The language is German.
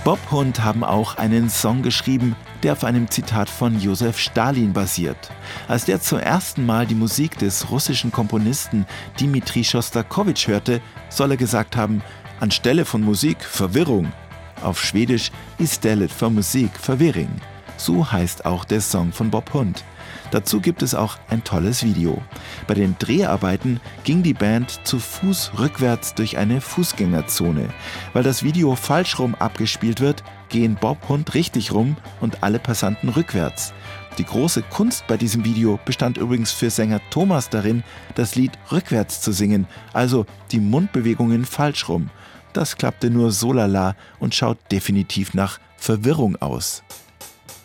Bob Hund haben auch einen Song geschrieben, der auf einem Zitat von Josef Stalin basiert. Als der zum ersten Mal die Musik des russischen Komponisten Dmitri Schostakowitsch hörte, soll er gesagt haben, anstelle von Musik Verwirrung. Auf Schwedisch istället för musik förvirring. So heißt auch der Song von Bob Hund. Dazu gibt es auch ein tolles Video. Bei den Dreharbeiten ging die Band zu Fuß rückwärts durch eine Fußgängerzone. Weil das Video falsch rum abgespielt wird, gehen Bob Hund richtig rum und alle Passanten rückwärts. Die große Kunst bei diesem Video bestand übrigens für Sänger Thomas darin, das Lied rückwärts zu singen, also die Mundbewegungen falsch rum. Das klappte nur so lala und schaut definitiv nach Verwirrung aus.